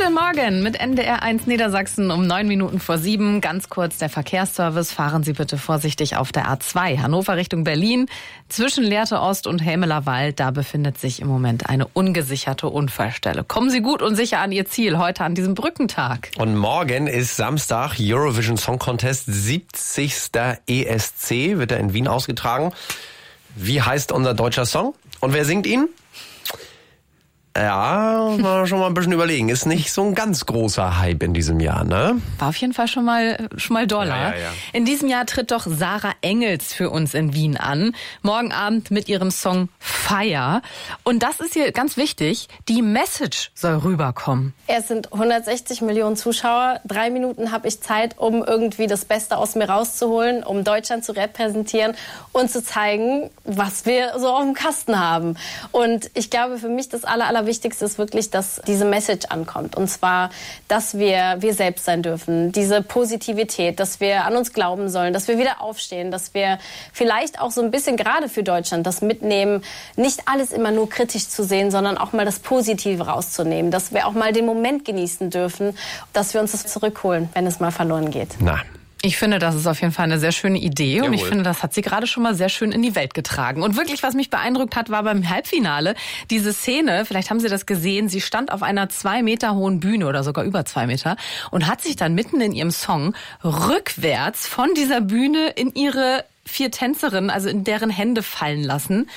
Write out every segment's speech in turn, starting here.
Guten Morgen mit NDR1 Niedersachsen um 7:09. Ganz kurz der Verkehrsservice. Fahren Sie bitte vorsichtig auf der A2 Hannover Richtung Berlin. Zwischen Lehrte Ost und Helmeler Wald, da befindet sich im Moment eine ungesicherte Unfallstelle. Kommen Sie gut und sicher an Ihr Ziel heute an diesem Brückentag. Und morgen ist Samstag, Eurovision Song Contest, 70. ESC, wird er in Wien ausgetragen. Wie heißt unser deutscher Song? Und wer singt ihn? Ja, mal schon mal ein bisschen überlegen. Ist nicht so ein ganz großer Hype in diesem Jahr, ne? War auf jeden Fall schon mal Dollar. Ja. In diesem Jahr tritt doch Sarah Engels für uns in Wien an. Morgen Abend mit ihrem Song Fire. Und das ist hier ganz wichtig. Die Message soll rüberkommen. Es sind 160 Millionen Zuschauer. 3 Minuten habe ich Zeit, um irgendwie das Beste aus mir rauszuholen, um Deutschland zu repräsentieren und zu zeigen, was wir so auf dem Kasten haben. Und ich glaube, für mich das Allerwichtigste ist wirklich, dass diese Message ankommt. Und zwar, dass wir selbst sein dürfen. Diese Positivität, dass wir an uns glauben sollen, dass wir wieder aufstehen, dass wir vielleicht auch so ein bisschen gerade für Deutschland das mitnehmen, nicht alles immer nur kritisch zu sehen, sondern auch mal das Positive rauszunehmen. Dass wir auch mal den Moment genießen dürfen, dass wir uns das zurückholen, wenn es mal verloren geht. Na. Ich finde, das ist auf jeden Fall eine sehr schöne Idee. Jawohl. Und ich finde, das hat sie gerade schon mal sehr schön in die Welt getragen. Und wirklich, was mich beeindruckt hat, war beim Halbfinale diese Szene, vielleicht haben Sie das gesehen, sie stand auf einer 2 Meter hohen Bühne oder sogar über 2 Meter und hat sich dann mitten in ihrem Song rückwärts von dieser Bühne in ihre 4 Tänzerinnen, also in deren Hände fallen lassen.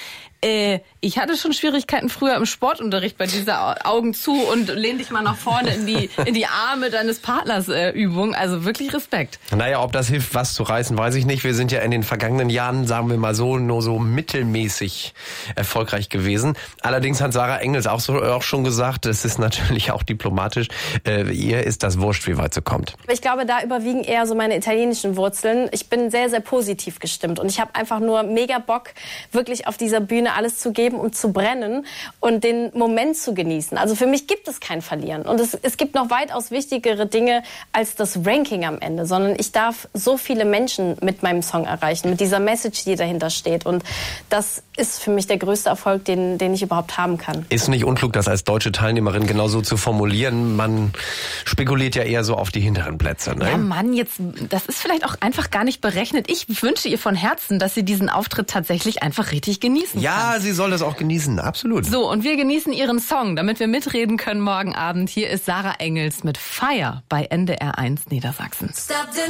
Ich hatte schon Schwierigkeiten früher im Sportunterricht bei dieser Augen zu und lehn dich mal nach vorne in die Arme deines Partners Übung. Also wirklich Respekt. Naja, ob das hilft, was zu reißen, weiß ich nicht. Wir sind ja in den vergangenen Jahren, sagen wir mal so, nur so mittelmäßig erfolgreich gewesen. Allerdings hat Sarah Engels auch schon gesagt, das ist natürlich auch diplomatisch, ihr ist das wurscht, wie weit sie kommt. Ich glaube, da überwiegen eher so meine italienischen Wurzeln. Ich bin sehr, sehr positiv gestimmt und ich habe einfach nur mega Bock, wirklich auf dieser Bühne alles zu geben und zu brennen und den Moment zu genießen. Also für mich gibt es kein Verlieren. Und es gibt noch weitaus wichtigere Dinge als das Ranking am Ende, sondern ich darf so viele Menschen mit meinem Song erreichen, mit dieser Message, die dahinter steht. Und das ist für mich der größte Erfolg, den ich überhaupt haben kann. Ist nicht unklug, das als deutsche Teilnehmerin genauso zu formulieren. Man spekuliert ja eher so auf die hinteren Plätze. Ne? Ja, Mann, das ist vielleicht auch einfach gar nicht berechnet. Ich wünsche ihr von Herzen, dass sie diesen Auftritt tatsächlich einfach richtig genießen kann. Ja, sie soll das auch genießen, absolut. So, und wir genießen ihren Song, damit wir mitreden können morgen Abend. Hier ist Sarah Engels mit Fire bei NDR1 Niedersachsen.